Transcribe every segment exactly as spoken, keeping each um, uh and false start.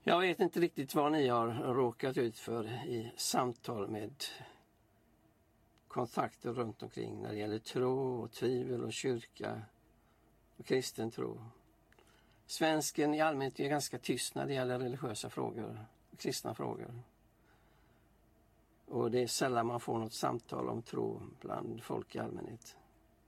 Jag vet inte riktigt vad ni har råkat ut för i samtal med kontakter runt omkring när det gäller tro och tvivel och kyrka och kristen tro. Svensken i allmänhet är ganska tyst när det gäller religiösa frågor och kristna frågor. Och det är sällan man får något samtal om tro bland folk i allmänhet.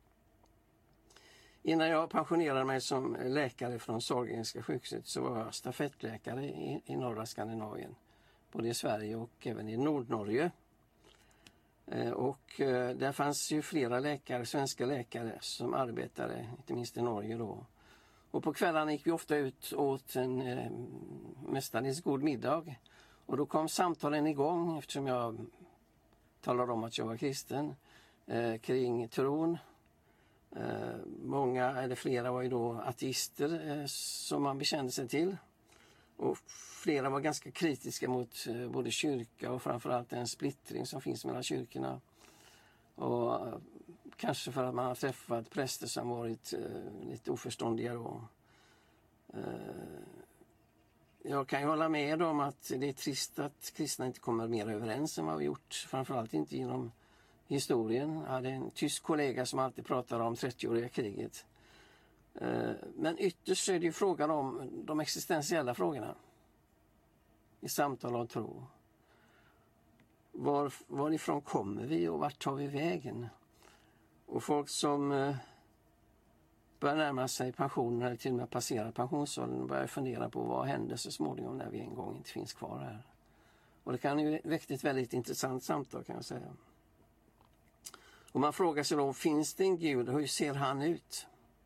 Innan jag pensionerade mig som läkare från Sahlgrenska sjukhuset så var jag stafettläkare i, i norra Skandinavien. Både i Sverige och även i Nordnorge. Eh, och eh, där fanns ju flera läkare, svenska läkare som arbetade, inte minst i Norge då. Och på kvällarna gick vi ofta ut åt en eh, mestadels god middag. Och då kom samtalen igång eftersom jag talade om att jag var kristen eh, kring tron. Eh, många eller flera var ju då ateister eh, som man bekände sig till. Och flera var ganska kritiska mot eh, både kyrka och framförallt den splittring som finns mellan kyrkorna. Och eh, kanske för att man har träffat präster som varit eh, lite oförståndiga då. Eh, jag kan ju hålla med om att det är trist att kristna inte kommer mer överens än vad vi gjort. Framförallt inte genom historien. Jag hade en tysk kollega som alltid pratade om trettioåriga kriget. Men ytterst är det ju frågan om de existentiella frågorna i samtal om tro. Var, varifrån kommer vi och vart tar vi vägen? Och folk som börjar närma sig pensionen eller till och med passera pensionsåldern börjar fundera på vad händer så småningom när vi en gång inte finns kvar här. Och det kan ju väcka ett väldigt intressant samtal, kan jag säga. Och man frågar sig då, finns det en Gud och hur ser han ut?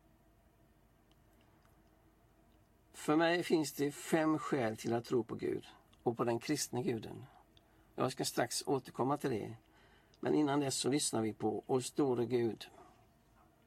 För mig finns det fem skäl till att tro på Gud och på den kristna guden. Jag ska strax återkomma till det. Men innan dess så lyssnar vi på O store Gud.